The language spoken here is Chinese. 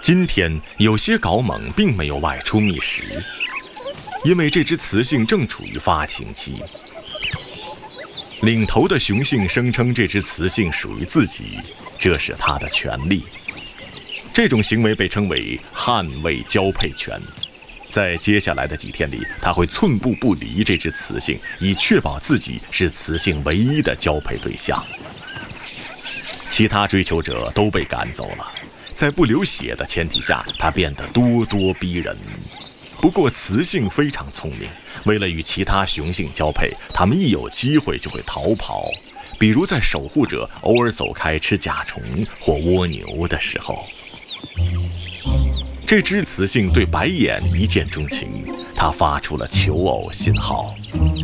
今天有些缟獴并没有外出觅食，因为这只雌性正处于发情期。领头的雄性声称这只雌性属于自己，这是他的权利。这种行为被称为捍卫交配权。在接下来的几天里，他会寸步不离这只雌性，以确保自己是雌性唯一的交配对象。其他追求者都被赶走了，在不流血的前提下，他变得咄咄逼人。不过雌性非常聪明，为了与其他雄性交配，它们一有机会就会逃跑，比如在守护者偶尔走开吃甲虫或蜗牛的时候。这只雌性对白眼一见钟情，它发出了求偶信号。